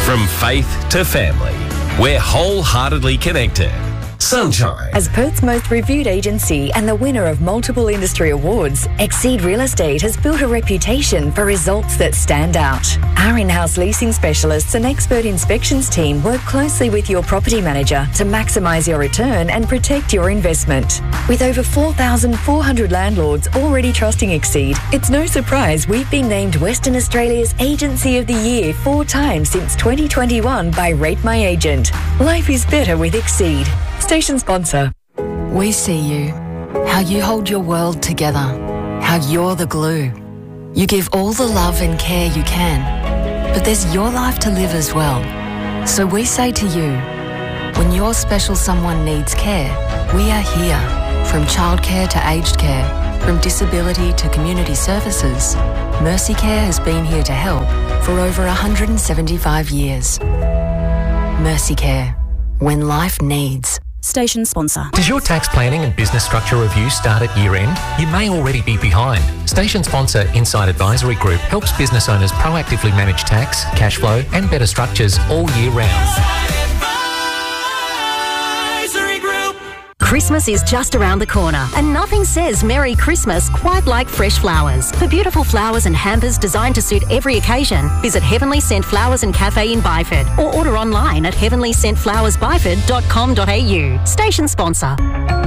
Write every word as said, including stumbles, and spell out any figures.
From faith to family, we're wholeheartedly connected. Sunshine. As Perth's most reviewed agency and the winner of multiple industry awards, Exceed Real Estate has built a reputation for results that stand out. Our in-house leasing specialists and expert inspections team work closely with your property manager to maximise your return and protect your investment. With over four thousand four hundred landlords already trusting Exceed, it's no surprise we've been named Western Australia's Agency of the Year four times since twenty twenty-one by Rate My Agent. Life is better with Exceed. Station sponsor. We see you, how you hold your world together, how you're the glue. You give all the love and care you can, but there's your life to live as well. So we say to you, when your special someone needs care, we are here. From childcare to aged care, from disability to community services, Mercy Care has been here to help for over one hundred seventy-five years. Mercy Care, when life needs. Station sponsor. Does your tax planning and business structure review start at year end? You may already be behind. Station sponsor Insight Advisory Group helps business owners proactively manage tax, cash flow and better structures all year round. Christmas is just around the corner, and nothing says Merry Christmas quite like fresh flowers. For beautiful flowers and hampers designed to suit every occasion, visit Heavenly Scent Flowers and Cafe in Byford or order online at heavenly scent flowers byford dot com dot a u. Station sponsor.